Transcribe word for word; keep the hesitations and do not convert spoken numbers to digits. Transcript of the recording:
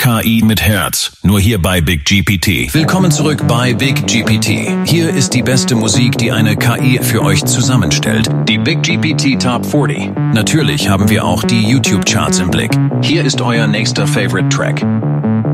K I mit Herz. Nur hier bei Big G P T. Willkommen zurück bei Big G P T. Hier ist die beste Musik, die eine K I für euch zusammenstellt. Die Big G P T Top vierzig. Natürlich haben wir auch die YouTube-Charts im Blick. Hier ist euer nächster Favorite Track.